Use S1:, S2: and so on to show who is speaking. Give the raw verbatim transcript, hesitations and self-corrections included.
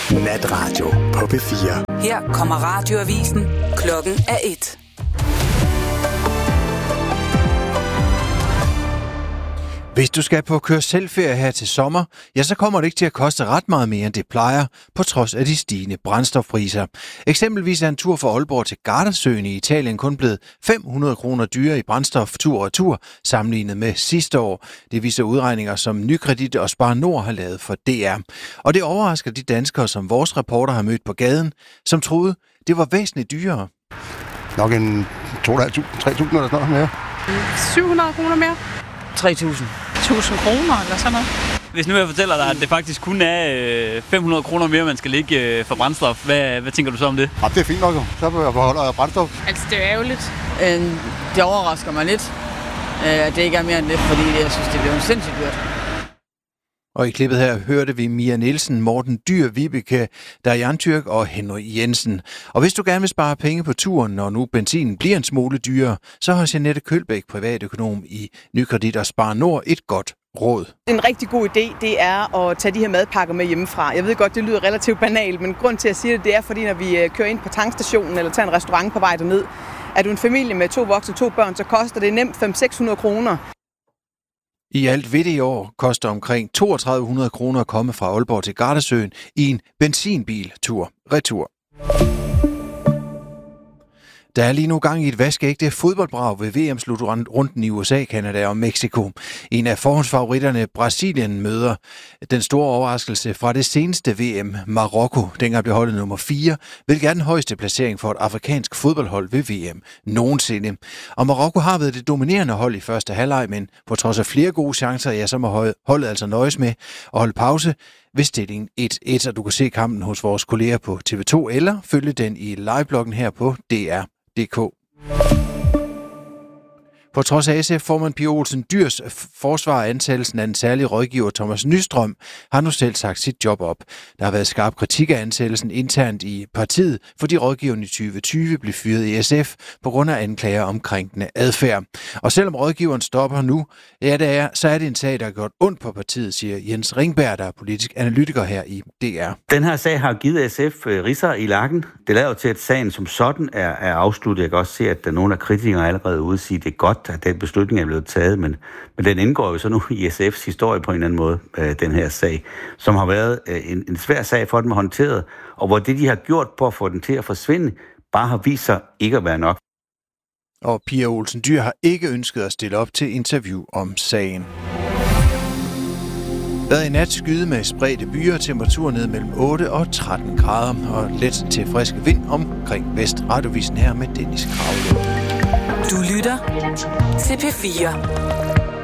S1: Natradio på P fire.
S2: Her kommer radioavisen. Klokken er et.
S3: Hvis du skal på køre selvferie her til sommer, ja, så kommer det ikke til at koste ret meget mere, end det plejer, på trods af de stigende brændstofpriser. Eksempelvis er en tur fra Aalborg til Gardasøen i Italien kun blevet fem hundrede kroner dyrere i brændstof tur og tur, sammenlignet med sidste år. Det viser udregninger, som Nykredit og Spar Nord har lavet for D R. Og det overrasker de danskere, som vores reporter har mødt på gaden, som troede, det var væsentligt dyrere.
S4: Nok en to tusind fem hundrede tre tusind eller sådan noget mere.
S5: syv hundrede kroner mere.
S6: tre tusind.
S5: tusind kroner eller sådan noget.
S6: Hvis nu jeg fortæller dig, at det faktisk kun er fem hundrede kroner mere, man skal lægge for brændstof, hvad, hvad tænker du så om det?
S4: Ja, det er fint nok jo. Så beholder jeg brændstof.
S5: Altså, det er ærgerligt.
S6: Øh, det overrasker mig lidt, at det ikke er mere end det, fordi jeg synes, det bliver sindssygt dyrt.
S3: Og i klippet her hørte vi Mia Nielsen, Morten Dyr, Vibeke Darjantyrk og Henry Jensen. Og hvis du gerne vil spare penge på turen, når nu benzinen bliver en smule dyrere, så har Jeanette Kølbæk, privatøkonom i Nykredit og Spar Nord, et godt råd.
S7: En rigtig god idé, det er at tage de her madpakker med hjemmefra. Jeg ved godt, det lyder relativt banalt, men grund til at sige det, det er, fordi når vi kører ind på tankstationen eller tager en restaurant på vej derned, er du en familie med to voksne og to børn, så koster det nemt fem til seks hundrede kroner.
S3: I alt vil det i år koster omkring to tusind tre hundrede kroner at komme fra Aalborg til Gardasøen i en benzinbil tur-retur. Der er lige nu gang i et vaskeægte fodboldbrag ved V M-slutrunden i U S A, Canada og Mexico. En af forhåndsfavoritterne, Brasilien, møder den store overraskelse fra det seneste V M, Marokko. Dengang blev holdet nummer fire, hvilket er den højeste placering for et afrikansk fodboldhold ved V M nogensinde. Og Marokko har været det dominerende hold i første halvleg, men på trods af flere gode chancer, ja, så må holdet altså nøjes med at holde pause ved stillingen et et, og du kan se kampen hos vores kolleger på T V to eller følge den i livebloggen her på D R punktum d k. På trods af S F-formand Pia Olsen Dyrs forsvar af ansættelsen af en særlig rådgiver, Thomas Nystrøm, har nu selv sagt sit job op. Der har været skarp kritik af ansættelsen internt i partiet, fordi rådgiveren i tyve tyve blev fyret i S F på grund af anklager om krænkende adfærd. Og selvom rådgiveren stopper nu, ja, det er, så er det en sag, der har gjort ondt på partiet, siger Jens Ringberg, der er politisk analytiker her i D R.
S8: Den her sag har givet S F ridser i lakken. Det lader jo til, at sagen som sådan er, er afsluttet. Jeg kan også se, at der er nogle af kritikere allerede ude sige, at det er godt, at den beslutning er blevet taget, men, men den indgår jo så nu i S F's historie på en eller anden måde, øh, den her sag, som har været øh, en, en svær sag for dem at håndtere, og hvor det, de har gjort på at få den til at forsvinde, bare har vist sig ikke at være nok.
S3: Og Pia Olsen Dyr har ikke ønsket at stille op til interview om sagen. Været i nat skyde med spredte byer, temperatur ned mellem otte og tretten grader, og let til frisk vind omkring vest. Radiovisen her med Dennis Kravlund.
S2: Du lytter til P fire.